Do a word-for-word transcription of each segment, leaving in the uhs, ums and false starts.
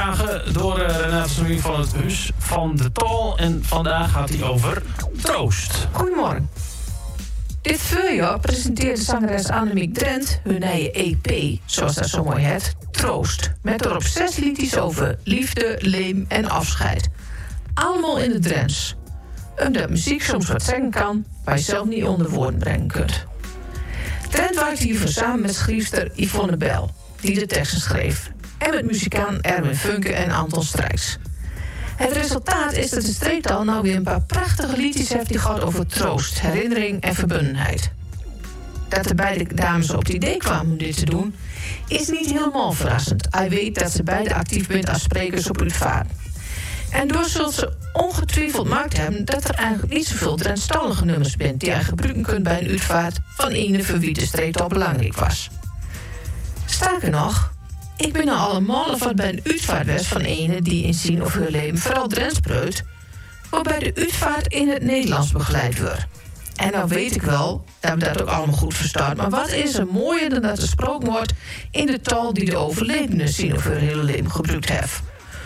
voorgedragen door uh, Renate Snoei van het Huis van de Tal. En vandaag gaat hij over troost. Goedemorgen. Dit voorjaar presenteerde zangeres Annemiek Drent hun eigen E P, zoals dat zo mooi heet, Troost. Met erop zes liedjes over liefde, leem en afscheid. Allemaal in het Drents. Omdat muziek soms wat zeggen kan, waar je zelf niet onder woorden brengen kunt. Drent werkte hiervoor samen met schrijfster Yvonne Bel, die de teksten schreef. En met muzikant Erwin Funke en Anton Strijks. Het resultaat is dat de streektaal nou weer een paar prachtige liedjes heeft die gaat over troost, herinnering en verbundenheid. Dat de beide dames op het idee kwamen om dit te doen, is niet helemaal verrassend. Hij weet dat ze beide actief bent als sprekers op Uitvaart. En door zult ze ongetwijfeld gemaakt hebben dat er eigenlijk niet zoveel Drentstalige nummers bent die je gebruiken kunt bij een Uitvaart van ene voor wie de streektaal belangrijk was. Sterker nog, ik ben nou allemaal of wat bij een uitvaart was van ene die in zijn of haar leven vooral Drents spreekt, waarbij de uitvaart in het Nederlands begeleid wordt. En nou weet ik wel dat we dat ook allemaal goed verstaan, maar wat is er mooier dan dat er gesproken wordt in de taal die de overledene zijn of haar hele leven gebruikt heeft.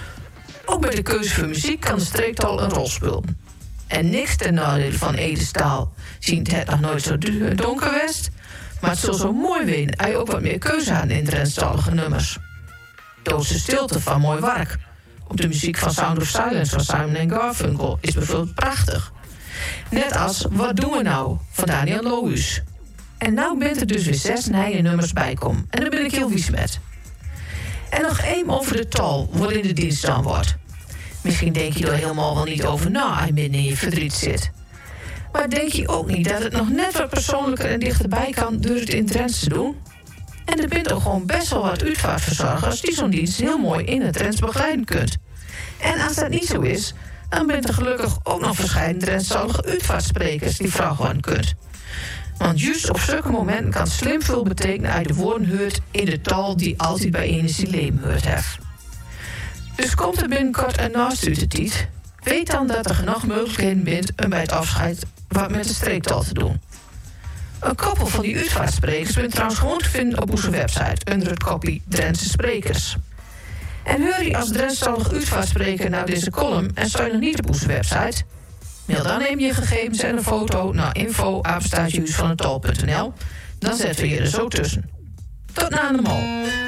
Ook bij de keuze voor muziek kan de streektaal een rol spelen. En niks ten nadele van Edes taal ziet het nog nooit zo donker west. Maar het zal zo mooi zijn als je ook wat meer keuze had in Drentstalige nummers. Doodse stilte van Mooi Werk. Op de muziek van Sound of Silence van Simon en Garfunkel is bijvoorbeeld prachtig. Net als Wat doen we nou van Daniel Lohuus. En nou bent er dus weer zes nieuwe nummers bijkom. En daar ben ik heel wies met. En nog één over de taal waarin de dienst dan wordt. Misschien denk je er helemaal wel niet over na als je midden in je verdriet zit. Maar denk je ook niet dat het nog net wat persoonlijker en dichterbij kan door het in Drents te doen? En er bent ook gewoon best wel wat uitvaartverzorgers die zo'n dienst heel mooi in het Drents begeleiden kunt. En als dat niet zo is, dan bent er gelukkig ook nog verschillende Drentstalige uitvaartsprekers die vragen worden kunt. Want juist op zulke momenten kan slim veel betekenen uit de woorden hoort in de taal die altijd bij een zijn leven hoort heeft. Dus komt er binnenkort een nastuurtijd, weet dan dat er genoeg mogelijkheden bent om bij het afscheid wat met de streektaal te doen. Een koppel van die uitvaartsprekers bent trouwens gewoon te vinden op onze website onder het kopje Drentse Sprekers. En hoor je als Drentstalige uitvaartspreker naar deze column en sta je nog niet op onze website? Mail dan neem je gegevens en een foto naar info apenstaartje huis van het tal punt n l. Dan zetten we je er zo tussen. Tot na de mol.